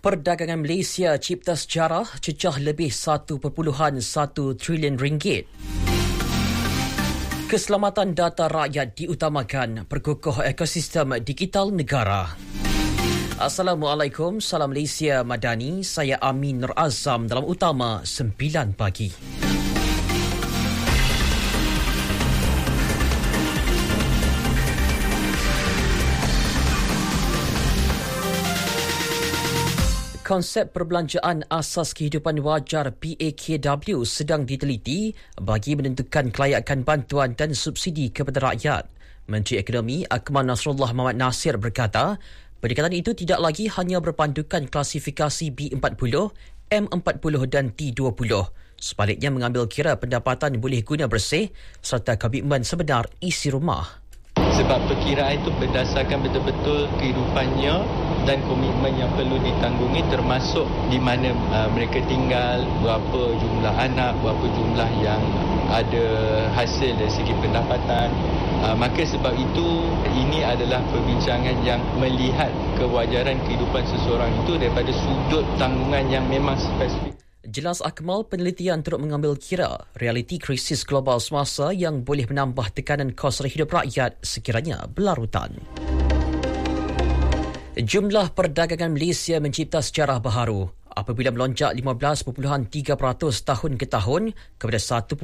Perdagangan Malaysia cipta sejarah cecah lebih 1.1 trilion ringgit. Keselamatan data rakyat diutamakan, perkukuh ekosistem digital negara. Assalamualaikum, salam Malaysia Madani. Saya Amin Nur Azam dalam Utama 9 pagi. Konsep perbelanjaan asas kehidupan wajar PAKW sedang diteliti bagi menentukan kelayakan bantuan dan subsidi kepada rakyat. Menteri Ekonomi Akmal Nasrullah Muhammad Nasir berkata, pendekatan itu tidak lagi hanya berpandukan klasifikasi B40, M40 dan T20. Sebaliknya mengambil kira pendapatan boleh guna bersih serta komitmen sebenar isi rumah. Sebab perkiraan itu berdasarkan betul-betul kehidupannya dan komitmen yang perlu ditanggungi, termasuk di mana mereka tinggal, berapa jumlah anak, berapa jumlah yang ada hasil dari segi pendapatan. Maka sebab itu ini adalah perbincangan yang melihat kewajaran kehidupan seseorang itu daripada sudut tanggungan yang memang spesifik. Jelas Akmal, penelitian turut mengambil kira realiti krisis global semasa yang boleh menambah tekanan kos hidup rakyat sekiranya berlarutan. Jumlah perdagangan Malaysia mencipta sejarah baharu apabila melonjak 15.3% tahun ke tahun kepada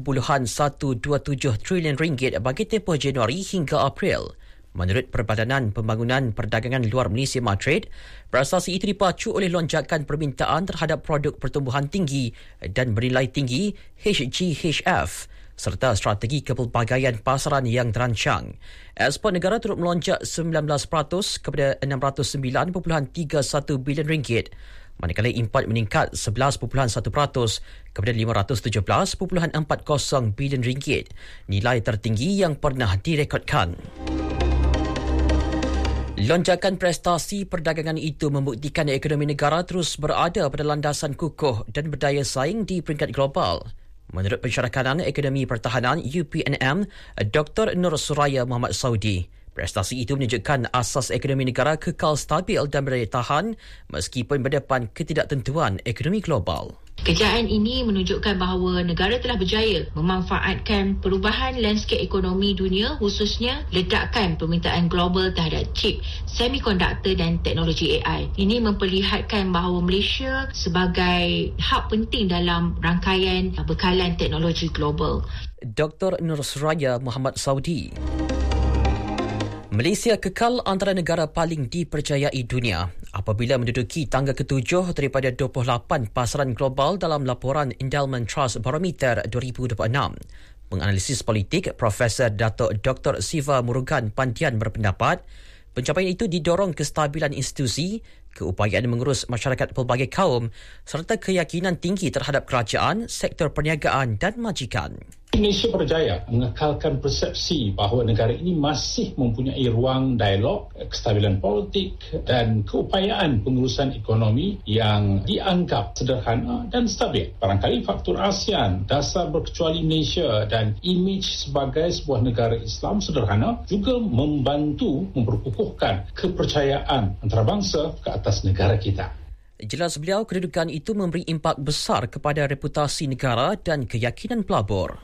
1.127 trilion ringgit bagi tempoh Januari hingga April. Menurut Perbadanan Pembangunan Perdagangan Luar Malaysia Matrade, prestasi itu dipacu oleh lonjakan permintaan terhadap produk pertumbuhan tinggi dan bernilai tinggi HGHF serta strategi kepelbagaian pasaran yang terancang. Ekspor negara turut melonjak 19% kepada 609.31 bilion ringgit, manakala import meningkat 11.1% kepada 517.40 bilion ringgit, nilai tertinggi yang pernah direkodkan. Lonjakan prestasi perdagangan itu membuktikan ekonomi negara terus berada pada landasan kukuh dan berdaya saing di peringkat global. Menurut Pensyarakanan Ekonomi Pertahanan UPNM, Dr. Nur Suraya Muhammad Saudi, prestasi itu menunjukkan asas ekonomi negara kekal stabil dan berdaya tahan meskipun berdepan ketidaktentuan ekonomi global. Kejayaan ini menunjukkan bahawa negara telah berjaya memanfaatkan perubahan landscape ekonomi dunia, khususnya ledakan permintaan global terhadap chip, semikonduktor dan teknologi AI. Ini memperlihatkan bahawa Malaysia sebagai hub penting dalam rangkaian bekalan teknologi global. Dr. Nur Suraya Muhammad Saudi. Malaysia kekal antara negara paling dipercayai dunia apabila menduduki tangga ke-7 daripada 28 pasaran global dalam laporan Endowment Trust Barometer 2026. Menganalisis politik, Profesor Datuk Dr. Siva Murugan Pandian berpendapat, pencapaian itu didorong kestabilan institusi, keupayaan mengurus masyarakat pelbagai kaum serta keyakinan tinggi terhadap kerajaan, sektor perniagaan dan majikan. Malaysia berjaya mengekalkan persepsi bahawa negara ini masih mempunyai ruang dialog, kestabilan politik dan keupayaan pengurusan ekonomi yang dianggap sederhana dan stabil. Barangkali faktor ASEAN, dasar berkecuali Malaysia dan imej sebagai sebuah negara Islam sederhana juga membantu memperkukuhkan kepercayaan antarabangsa ke atas negara kita. Jelas beliau, kedudukan itu memberi impak besar kepada reputasi negara dan keyakinan pelabur.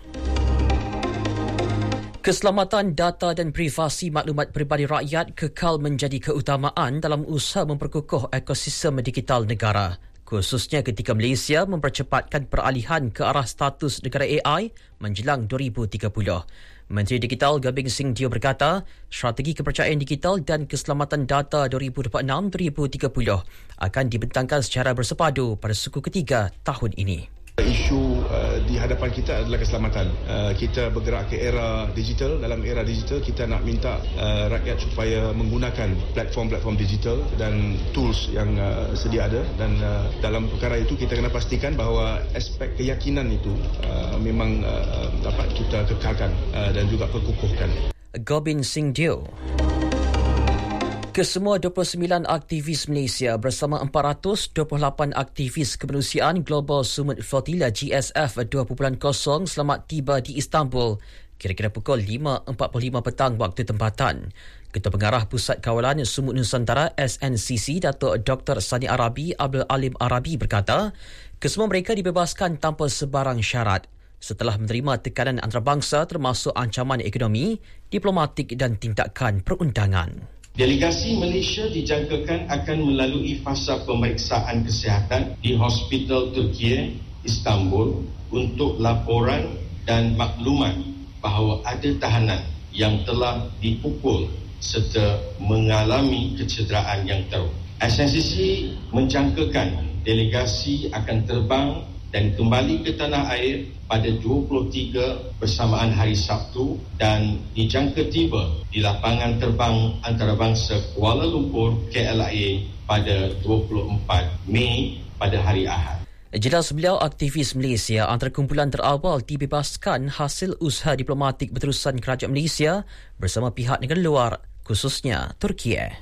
Keselamatan data dan privasi maklumat peribadi rakyat kekal menjadi keutamaan dalam usaha memperkukuh ekosistem digital negara, khususnya ketika Malaysia mempercepatkan peralihan ke arah status negara AI menjelang 2030. Menteri Digital Gobin Singh Deo berkata, strategi kepercayaan digital dan keselamatan data 2026-2030 akan dibentangkan secara bersepadu pada suku ketiga tahun ini. Isu di hadapan kita adalah keselamatan. Kita bergerak ke era digital. Dalam era digital, kita nak minta rakyat supaya menggunakan platform-platform digital dan tools yang sedia ada. Dan dalam perkara itu, kita kena pastikan bahawa aspek keyakinan itu memang dapat kita kekalkan dan juga perkukuhkan. Gobin Singh Deo. Kesemua 29 aktivis Malaysia bersama 428 aktivis kemanusiaan Global Summit Flotilla GSF 2.0 selamat tiba di Istanbul kira-kira pukul 5.45 petang waktu tempatan. Ketua Pengarah Pusat Kawalan Sumut Nusantara SNCC, Datuk Dr. Sani Arabi Abdul Alim Arabi berkata, kesemua mereka dibebaskan tanpa sebarang syarat setelah menerima tekanan antarabangsa termasuk ancaman ekonomi, diplomatik dan tindakan perundangan. Delegasi Malaysia dijangkakan akan melalui fasa pemeriksaan kesihatan di Hospital Turkiye, Istanbul untuk laporan dan maklumat bahawa ada tahanan yang telah dipukul serta mengalami kecederaan yang teruk. SNCC menjangkakan delegasi akan terbang dan kembali ke tanah air pada 23 bersamaan hari Sabtu dan dijangka tiba di lapangan terbang antarabangsa Kuala Lumpur KLIA pada 24 Mei pada hari Ahad. Jelas beliau, aktivis Malaysia antara kumpulan terawal dibebaskan hasil usaha diplomatik berterusan kerajaan Malaysia bersama pihak negara luar, khususnya Turkiye.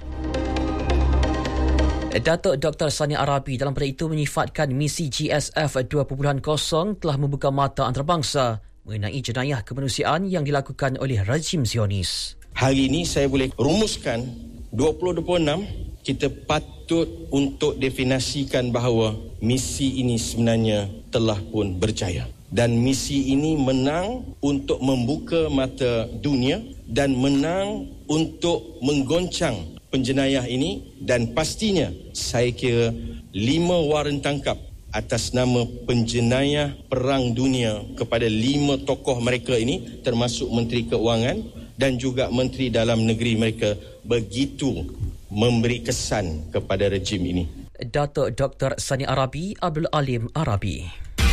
Datuk Dr. Sani Arabi dalam pada itu menyifatkan misi GSF 2.0 telah membuka mata antarabangsa mengenai jenayah kemanusiaan yang dilakukan oleh rejim Zionis. Hari ini saya boleh rumuskan 2026 kita patut untuk definisikan bahawa misi ini sebenarnya telah pun berjaya. Dan misi ini menang untuk membuka mata dunia dan menang untuk menggoncang penjenayah ini, dan pastinya saya kira 5 waran tangkap atas nama penjenayah perang dunia kepada 5 tokoh mereka ini termasuk Menteri Keuangan dan juga Menteri Dalam Negeri mereka begitu memberi kesan kepada rejim ini. Datuk Dr. Sani Arabi Abdul Alim Arabi.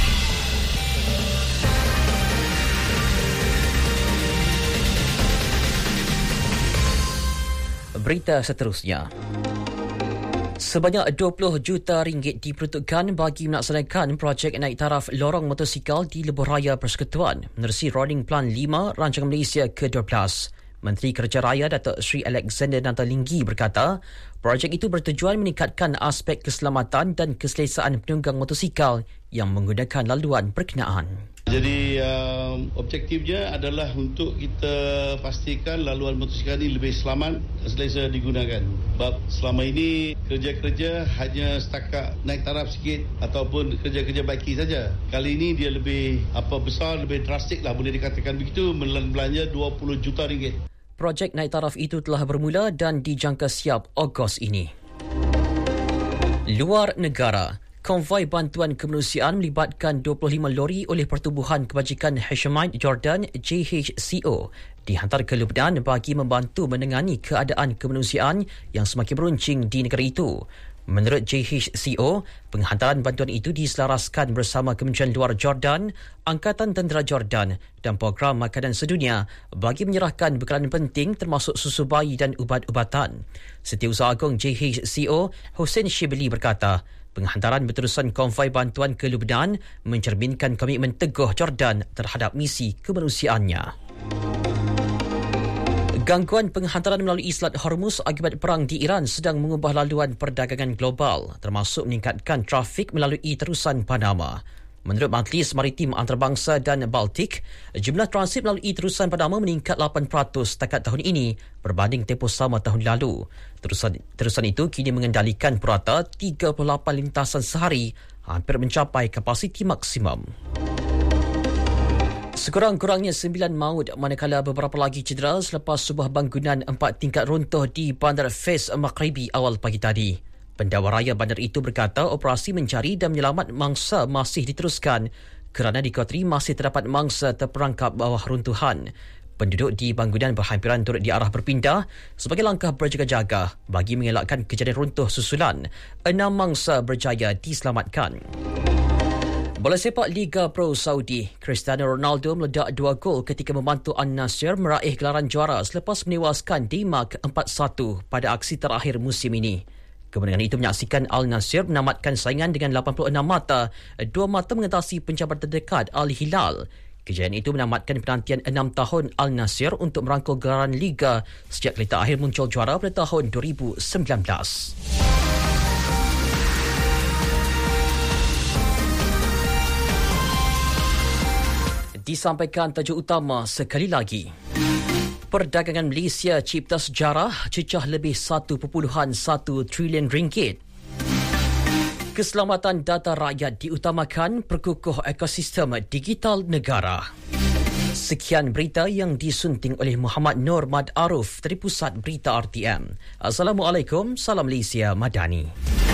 Berita seterusnya. Sebanyak 20 juta ringgit diperuntukkan bagi melaksanakan projek naik taraf lorong motosikal di Lebuh Raya Persekutuan menerusi Rolling Plan 5 Rancangan Malaysia ke-12. Menteri Kerja Raya Datuk Sri Alexander Nathalinggi berkata, projek itu bertujuan meningkatkan aspek keselamatan dan keselesaan penunggang motosikal yang menggunakan laluan berkenaan. Jadi objektifnya adalah untuk kita pastikan laluan motosikal ini lebih selamat dan selesa digunakan. Sebab selama ini kerja-kerja hanya setakat naik taraf sikit ataupun kerja-kerja baiki saja. Kali ini dia lebih besar, lebih drastik lah boleh dikatakan begitu, belanja 20 juta ringgit. Projek naik taraf itu telah bermula dan dijangka siap Ogos ini. Luar negara. Konvoi bantuan kemanusiaan melibatkan 25 lori oleh Pertubuhan Kebajikan Hashemite Jordan JHCO dihantar ke Lebanon bagi membantu menangani keadaan kemanusiaan yang semakin meruncing di negara itu. Menurut JHCO, penghantaran bantuan itu diselaraskan bersama Kementerian Luar Jordan, Angkatan Tentera Jordan dan Program Makanan Sedunia bagi menyerahkan bekalan penting termasuk susu bayi dan ubat-ubatan. Setiausaha Agung JHCO, Hussein Shibli berkata, penghantaran berterusan konvoi bantuan ke Lebanon mencerminkan komitmen teguh Jordan terhadap misi kemanusiaannya. Gangguan penghantaran melalui Selat Hormuz akibat perang di Iran sedang mengubah laluan perdagangan global, termasuk meningkatkan trafik melalui terusan Panama. Menurut Majlis Maritim Antarabangsa dan Baltik, jumlah transit melalui terusan Panama meningkat 8% setakat tahun ini berbanding tempoh sama tahun lalu. Terusan itu kini mengendalikan purata 38 lintasan sehari, hampir mencapai kapasiti maksimum. Sekurang-kurangnya 9 maut manakala beberapa lagi cedera selepas sebuah bangunan 4 tingkat runtuh di Bandar Fez Maghribi awal pagi tadi. Pendakwa raya bandar itu berkata operasi mencari dan menyelamat mangsa masih diteruskan kerana diketahui masih terdapat mangsa terperangkap bawah runtuhan. Penduduk di bangunan berhampiran turut diarah berpindah sebagai langkah berjaga-jaga bagi mengelakkan kejadian runtuh susulan. 6 mangsa berjaya diselamatkan. Bola sepak Liga Pro Saudi, Cristiano Ronaldo meledak 2 gol ketika membantu Al-Nassr meraih gelaran juara selepas menewaskan Denmark 4-1 pada aksi terakhir musim ini. Kemenangan itu menyaksikan Al-Nassr menamatkan saingan dengan 86 mata, 2 mata mengatasi pencabar terdekat Al-Hilal. Kejayaan itu menamatkan penantian 6 tahun Al-Nassr untuk merangkul gelaran Liga sejak kelita akhir muncul juara pada tahun 2019. Disampaikan tajuk utama sekali lagi. Perdagangan Malaysia cipta sejarah, cecah lebih 1.1 trilion ringgit. Keselamatan data rakyat diutamakan, perkukuh ekosistem digital negara. Sekian berita yang disunting oleh Muhammad Nur Mad Aruf dari Pusat Berita RTM. Assalamualaikum, salam Malaysia Madani.